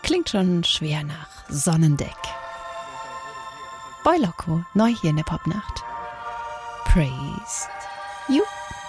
Klingt schon schwer nach Sonnendeck. Boy Loco, neu hier in der Popnacht. Praise you.